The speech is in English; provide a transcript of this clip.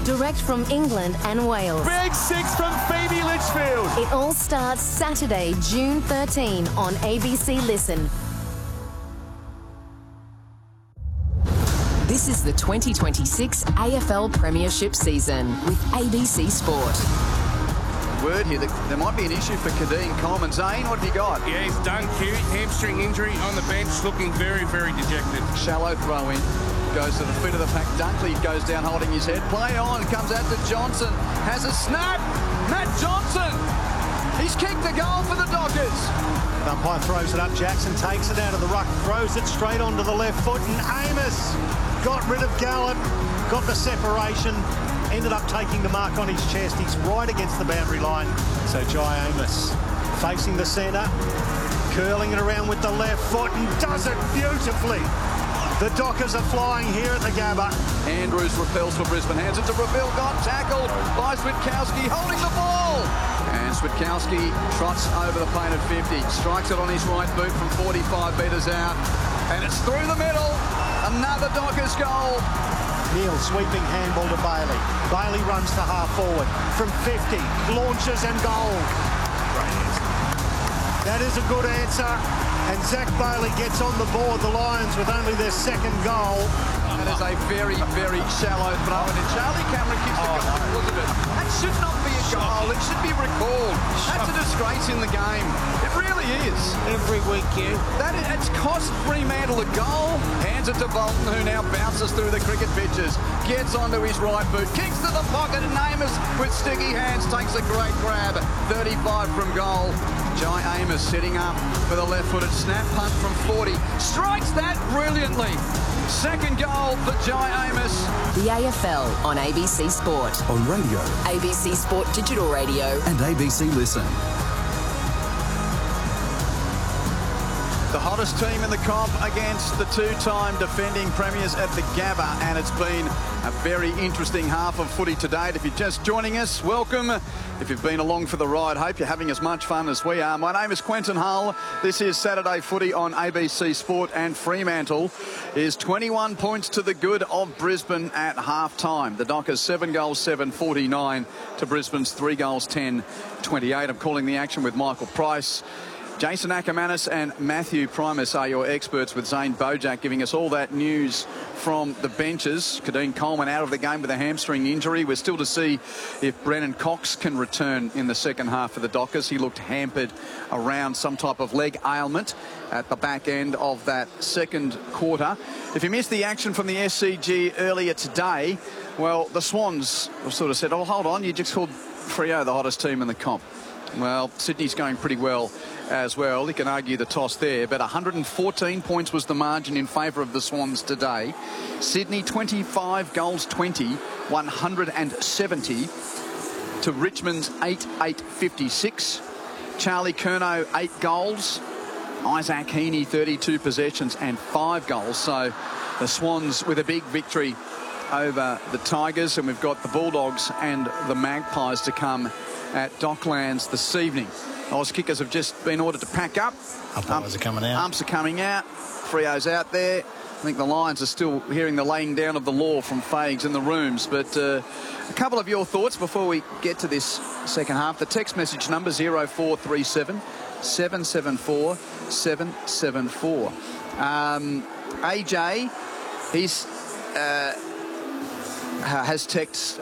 direct from England and Wales. Big 6 from Phoebe Litchfield. It all starts Saturday, June 13 on ABC Listen. This is the 2026 AFL Premiership season with ABC Sport. Word here that there might be an issue for Kadeem Coleman. Zane, what have you got? Yeah, he's done cute. Hamstring injury on the bench, looking very, very dejected. Shallow throw in. Goes to the feet of the pack. Dunkley goes down holding his head. Play on. Comes out to Johnson. Has a snap. Matt Johnson. He's kicked the goal for the Dockers. The umpire throws it up. Jackson takes it out of the ruck. Throws it straight onto the left foot. And Amos got rid of Gallup. Got the separation. Ended up taking the mark on his chest. He's right against the boundary line. So Jai Amos facing the centre. Curling it around with the left foot and does it beautifully. The Dockers are flying here at the Gabba. Andrews repels for Brisbane. Hands it to Reville. Got tackled by Switkowski holding the ball. And Switkowski trots over the painted 50. Strikes it on his right boot from 45 metres out. And it's through the middle. Another Dockers goal. Neil sweeping handball to Bailey. Bailey runs to half forward. From 50. Launches and goal. Great answer. That is a good answer. And Zach Bailey gets on the board, the Lions, with only their second goal. That is a very, very shallow throw. And Charlie Cameron kicks the goal, wasn't it? That should not be a goal. It should be recalled. That's a disgrace in the game. It really is. Every weekend. It's cost Fremantle a goal. Hands it to Bolton, who now bounces through the cricket pitches. Gets onto his right boot. Kicks to the pocket, and Amos, with sticky hands, takes a great grab. 35 from goal. Jai Amos setting up for the left-footed snap punt from 40. Strikes that brilliantly. Second goal for Jai Amos. The AFL on ABC Sport. On radio. ABC Sport Digital Radio. And ABC Listen. The hottest team in the comp against the two-time defending premiers at the Gabba, and it's been a very interesting half of footy to date. If you're just joining us, welcome. If you've been along for the ride, hope you're having as much fun as we are. My name is Quentin Hull. This is Saturday Footy on ABC Sport, and Fremantle is 21 points to the good of Brisbane at half-time. The Dockers 7 goals, 7-49 to Brisbane's 3 goals, 10-28. I'm calling the action with Michael Price. Jason Ackermanis and Matthew Primus are your experts, with Zane Bojack giving us all that news from the benches. Kadeem Coleman out of the game with a hamstring injury. We're still to see if Brennan Cox can return in the second half for the Dockers. He looked hampered around some type of leg ailment at the back end of that second quarter. If you missed the action from the SCG earlier today, well, the Swans sort of said, oh, hold on, you just called Freo the hottest team in the comp. Well, Sydney's going pretty well as well. You can argue the toss there, but 114 points was the margin in favour of the Swans today. Sydney 25 goals 20, 170 to Richmond's 8-56. Charlie Curnow 8 goals. Isaac Heaney 32 possessions and 5 goals. So the Swans with a big victory over the Tigers, and we've got the Bulldogs and the Magpies to come at Docklands this evening. Oz kickers have just been ordered to pack up. Umpires are coming out. Umps are coming out. Freo's out there. I think the Lions are still hearing the laying down of the law from Fags in the rooms. But a couple of your thoughts before we get to this second half. The text message number 0437 774 774. AJ, he's has